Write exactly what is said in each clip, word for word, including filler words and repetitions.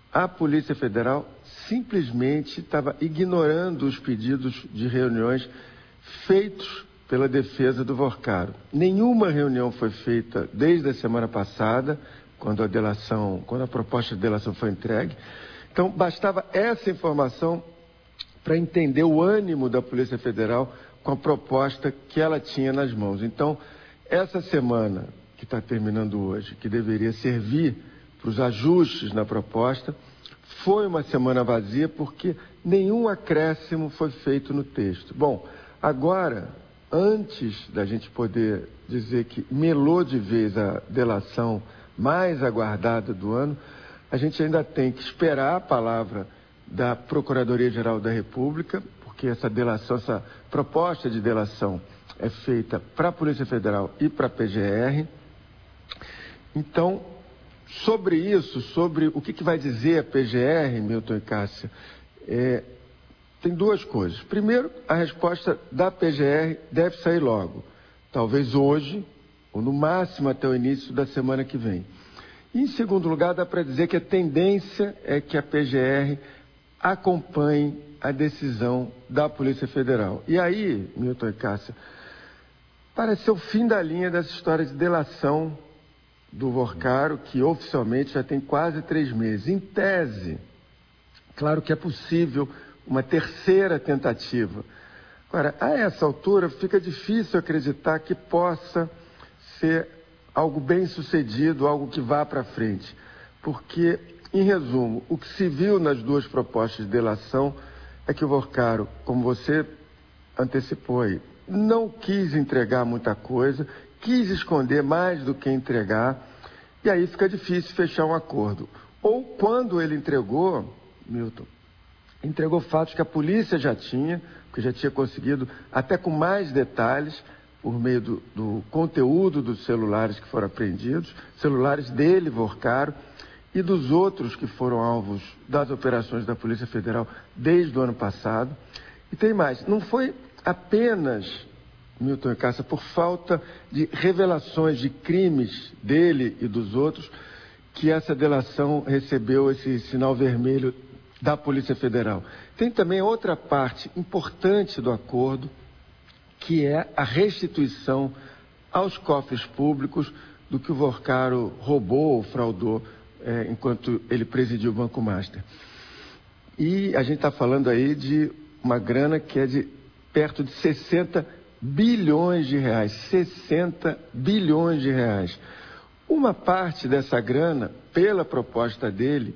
a Polícia Federal simplesmente estava ignorando os pedidos de reuniões feitos pela defesa do Vorcaro. Nenhuma reunião foi feita desde a semana passada, quando a delação, quando a proposta de delação foi entregue. Então, bastava essa informação para entender o ânimo da Polícia Federal com a proposta que ela tinha nas mãos. Então, essa semana que está terminando hoje, que deveria servir para os ajustes na proposta, foi uma semana vazia porque nenhum acréscimo foi feito no texto. Bom, agora, antes da gente poder dizer que melou de vez a delação mais aguardada do ano, a gente ainda tem que esperar a palavra da Procuradoria-Geral da República, porque essa delação, essa proposta de delação é feita para a Polícia Federal e para a P G R. Então, sobre isso, sobre o que, que vai dizer a P G R, Milton e Cássia, é, tem duas coisas. Primeiro, a resposta da P G R deve sair logo, talvez hoje, ou no máximo até o início da semana que vem. E, em segundo lugar, dá para dizer que a tendência é que a P G R acompanhe a decisão da Polícia Federal. E aí, Milton e Cássia, parece ser o fim da linha dessa história de delação do Vorcaro, que oficialmente já tem quase três meses. Em tese, claro que é possível uma terceira tentativa. Agora, a essa altura, fica difícil acreditar que possa ser algo bem sucedido, algo que vá para frente. Porque, em resumo, o que se viu nas duas propostas de delação é que o Vorcaro, como você antecipou aí, não quis entregar muita coisa, quis esconder mais do que entregar, e aí fica difícil fechar um acordo. Ou quando ele entregou, Milton, entregou fatos que a polícia já tinha, porque já tinha conseguido, até com mais detalhes, por meio do, do conteúdo dos celulares que foram apreendidos, celulares dele, Vorcaro, e dos outros que foram alvos das operações da Polícia Federal desde o ano passado. E tem mais, não foi apenas, Milton e Cássia, por falta de revelações de crimes dele e dos outros, que essa delação recebeu esse sinal vermelho da Polícia Federal. Tem também outra parte importante do acordo, que é a restituição aos cofres públicos do que o Vorcaro roubou ou fraudou é, enquanto ele presidiu o Banco Master. E a gente está falando aí de uma grana que é de perto de sessenta bilhões de reais. sessenta bilhões de reais. Uma parte dessa grana, pela proposta dele,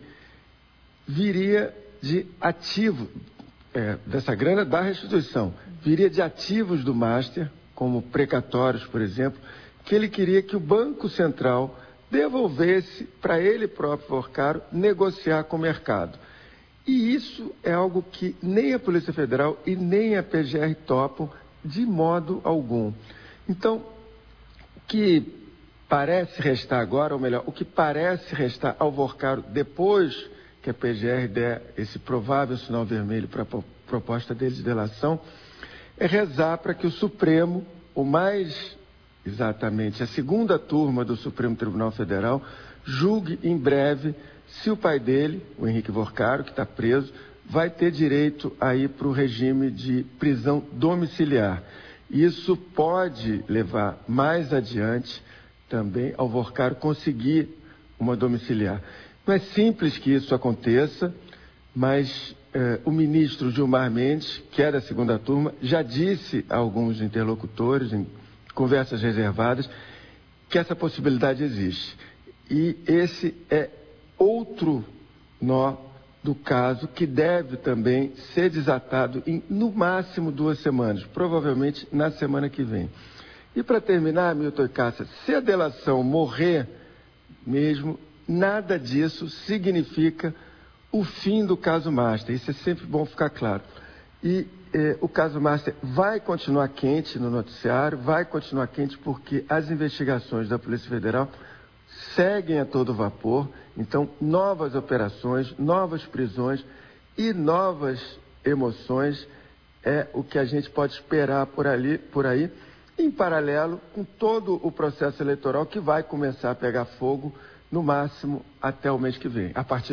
viria de ativo, é, dessa grana da restituição, viria de ativos do Master, como precatórios, por exemplo, que ele queria que o Banco Central devolvesse para ele próprio, Vorcaro, negociar com o mercado. E isso é algo que nem a Polícia Federal e nem a P G R topam de modo algum. Então, o que parece restar agora, ou melhor, o que parece restar ao Vorcaro depois que a P G R der esse provável sinal vermelho para a proposta dele de delação, é rezar para que o Supremo, ou mais exatamente a segunda turma do Supremo Tribunal Federal, julgue em breve se o pai dele, o Henrique Vorcaro, que está preso, vai ter direito a ir para o regime de prisão domiciliar. Isso pode levar mais adiante também ao Vorcaro conseguir uma domiciliar. Não é simples que isso aconteça, mas eh, o ministro Gilmar Mendes, que é da segunda turma, já disse a alguns interlocutores, em conversas reservadas, que essa possibilidade existe. E esse é outro nó do caso que deve também ser desatado em, no máximo, duas semanas, provavelmente na semana que vem. E para terminar, Milton e Cássia, se a delação morrer mesmo, nada disso significa o fim do caso Master. Isso é sempre bom ficar claro. E eh, o caso Master vai continuar quente no noticiário, vai continuar quente porque as investigações da Polícia Federal seguem a todo vapor. Então, novas operações, novas prisões e novas emoções é o que a gente pode esperar por ali, por aí, em paralelo com todo o processo eleitoral que vai começar a pegar fogo, no máximo, até o mês que vem. A partir